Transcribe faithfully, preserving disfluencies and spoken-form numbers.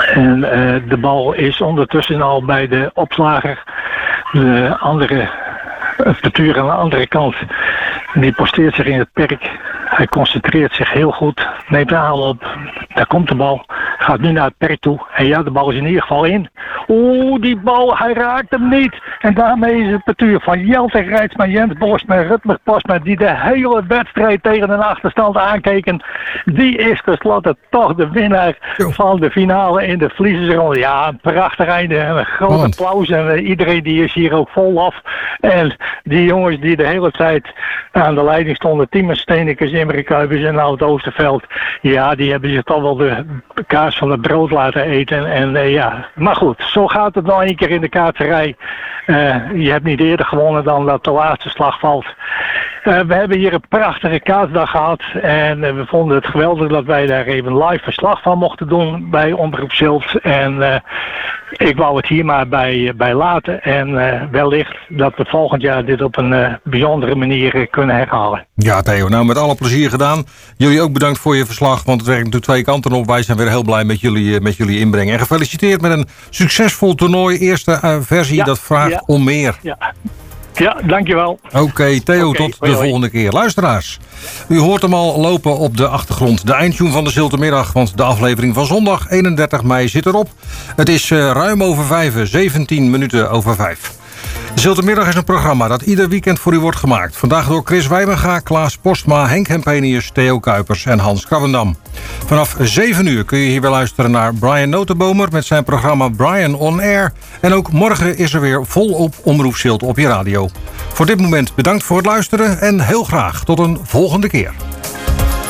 En uh, de bal is ondertussen al bij de opslager. De andere, Petuur aan de andere kant, die posteert zich in het perk. Hij concentreert zich heel goed, neemt de aanloop. Daar komt de bal, gaat nu naar het perk toe. En ja, de bal is in ieder geval in. Oeh, die bal, hij raakt hem niet. En daarmee is het Petuur van Jelte Rijtsma, Jens Bosma, Rutger Posma, die de hele wedstrijd tegen een achterstand aankeken. Die is tenslotte toch de winnaar jo. van de finale in de Vliezersronde. Ja, een prachtig einde. Een groot oh. applaus. En uh, iedereen die is hier ook vol af. En die jongens die de hele tijd aan de leiding stonden, Tiemens, Steenekes, Imre Kuipers en Oud Oosterveld. Ja, die hebben zich toch wel de kaas van het brood laten eten. En uh, ja, maar goed, zo gaat het nog een keer in de kaarterij. Uh, je hebt niet eerder gewonnen dan dat de laatste slag valt. Uh, we hebben hier een prachtige kaartdag gehad. En uh, we vonden het geweldig dat wij daar even live verslag van mochten doen bij Omroep Zilt. En uh, ik wou het hier maar bij, bij laten. En uh, wellicht dat we volgend jaar dit op een uh, bijzondere manier uh, kunnen herhalen. Ja, Theo, nou met alle plezier gedaan. Jullie ook bedankt voor je verslag, want het werkt natuurlijk twee kanten op. Wij zijn weer heel blij met jullie, met jullie inbreng. En gefeliciteerd met een succesvol toernooi. Eerste uh, versie, ja, dat vraagt ja, om meer. Ja. Ja, dankjewel. Oké, okay, Theo, okay, tot hoi, de hoi. volgende keer. Luisteraars, u hoort hem al lopen op de achtergrond. De eindtune van de Ziltermiddag, want de aflevering van zondag eenendertig mei zit erop. Het is uh, ruim over vijf, zeventien minuten over vijf. De Ziltermiddag is een programma dat ieder weekend voor u wordt gemaakt. Vandaag door Chris Wijmenga, Klaas Postma, Henk Hempenius, Theo Kuipers en Hans Krabbendam. Vanaf zeven uur kun je hier weer luisteren naar Brian Notenbomer met zijn programma Brian On Air. En ook morgen is er weer volop Omroep Zilt op je radio. Voor dit moment bedankt voor het luisteren en heel graag tot een volgende keer.